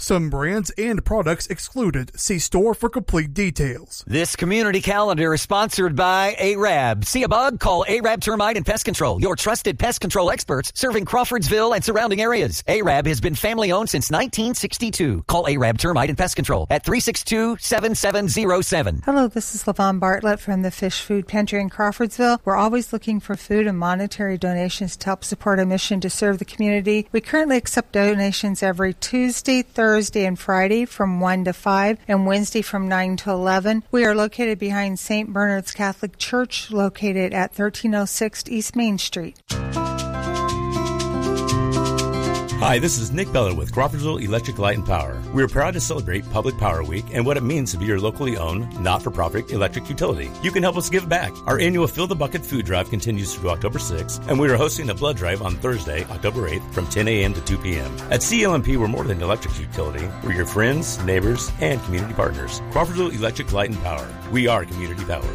Some brands and products excluded. See store for complete details. This community calendar is sponsored by ARAB. See a bug? Call ARAB Termite and Pest Control, your trusted pest control experts serving Crawfordsville and surrounding areas. ARAB has been family-owned since 1962. Call ARAB Termite and Pest Control at 362-7707. Hello, this is LaVon Bartlett from the Fish Food Pantry in Crawfordsville. We're always looking for food and monetary donations to help support our mission to serve the community. We currently accept donations every Tuesday, Thursday, and Friday from 1 to 5 and Wednesday from 9 to 11. We are located behind St. Bernard's Catholic Church, located at 1306 East Main Street. Hi, this is Nick Bella with Crawfordsville Electric Light and Power. We are proud to celebrate Public Power Week and what it means to be your locally owned, not-for-profit electric utility. You can help us give back. Our annual Fill the Bucket food drive continues through October 6th, and we are hosting a blood drive on Thursday, October 8th from 10 a.m. to 2 p.m. At CLMP, we're more than an electric utility. We're your friends, neighbors, and community partners. Crawfordsville Electric Light and Power. We are community powered.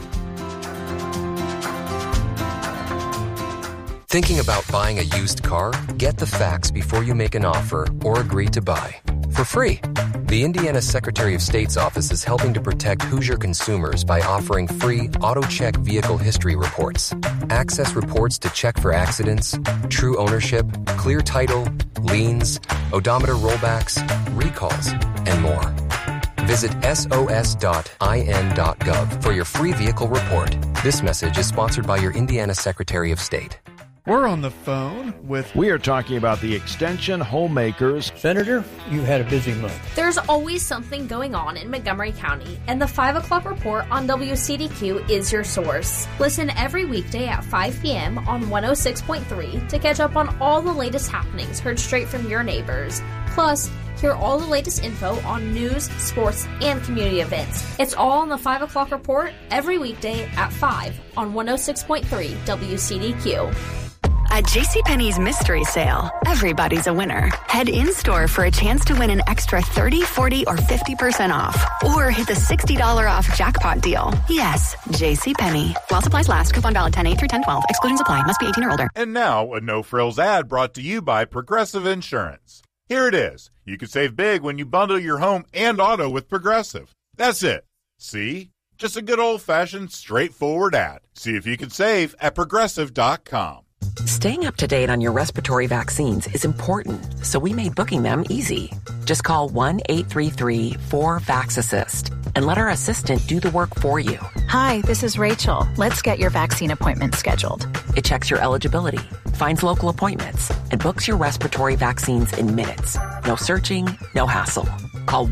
Thinking about buying a used car? Get the facts before you make an offer or agree to buy. For free. The Indiana Secretary of State's office is helping to protect Hoosier consumers by offering free AutoCheck vehicle history reports. Access reports to check for accidents, true ownership, clear title, liens, odometer rollbacks, recalls, and more. Visit sos.in.gov for your free vehicle report. This message is sponsored by your Indiana Secretary of State. We're on the phone with... We are talking about the Extension Homemakers. Senator, you had a busy month. There's always something going on in Montgomery County, and the 5 o'clock report on WCDQ is your source. Listen every weekday at 5 p.m. on 106.3 to catch up on all the latest happenings heard straight from your neighbors. Plus, hear all the latest info on news, sports, and community events. It's all on the 5 o'clock report every weekday at 5 on 106.3 WCDQ. At JCPenney's Mystery Sale, everybody's a winner. Head in-store for a chance to win an extra 30, 40, or 50% off. Or hit the $60 off jackpot deal. Yes, JCPenney. While supplies last, coupon valid 10/8 through 10/12. Exclusions apply. Must be 18 or older. And now, a no-frills ad brought to you by Progressive Insurance. Here it is. You can save big when you bundle your home and auto with Progressive. That's it. See? Just a good old-fashioned, straightforward ad. See if you can save at Progressive.com. Staying up to date on your respiratory vaccines is important, so we made booking them easy. Just call 1-833-4VAX-ASSIST and let our assistant do the work for you. Hi, this is Rachel. Let's get your vaccine appointment scheduled. It checks your eligibility, finds local appointments, and books your respiratory vaccines in minutes. No searching, no hassle. Call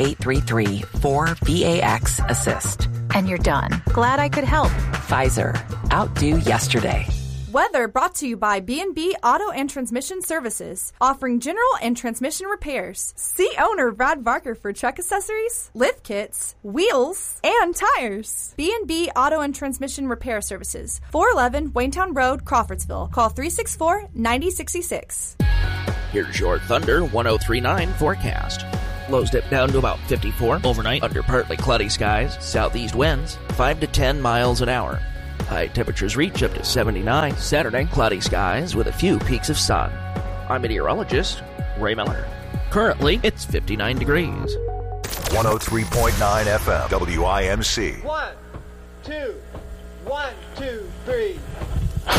1-833-4VAX-ASSIST. And you're done. Glad I could help. Pfizer. Outdo yesterday. Weather brought to you by B&B Auto and Transmission Services, offering general and transmission repairs. See owner Brad Barker for truck accessories, lift kits, wheels, and tires. B&B Auto and Transmission Repair Services, 411 Waynetown Road, Crawfordsville. Call 364-9066. Here's your Thunder 1039 forecast. Lows dip down to about 54 overnight under partly cloudy skies, southeast winds 5 to 10 miles an hour. High temperatures reach up to 79. Saturday, cloudy skies with a few peaks of sun. I'm meteorologist Ray Miller. Currently, it's 59 degrees. 103.9 FM, WIMC. 1, 2, 1, 2, 3.